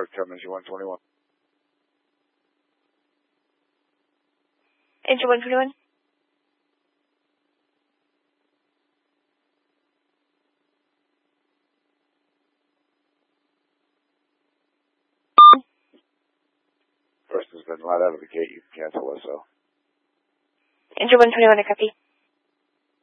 Park, Energy 121. Engine 121. First has been let out of the gate. You can cancel SO. Engine 121, I copy.